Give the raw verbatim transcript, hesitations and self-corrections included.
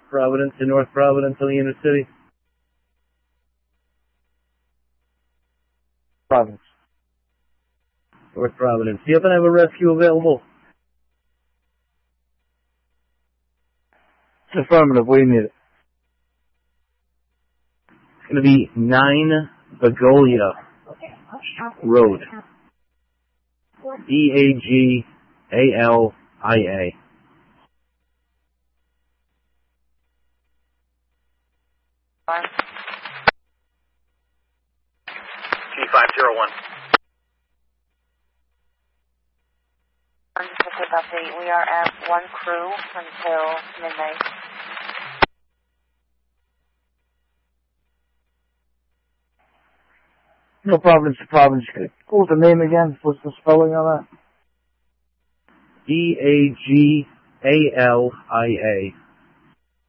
Providence to North Providence on the inner city. Providence. North Providence. Do you happen to have a rescue available? It's affirmative. We need it. It's going to be nine Begolia Road. B A G A L I A. G five zero one. Quick update. We are at one crew until midnight. No Providence to Providence. What was the name again? What's the spelling on that? B A G A L I A.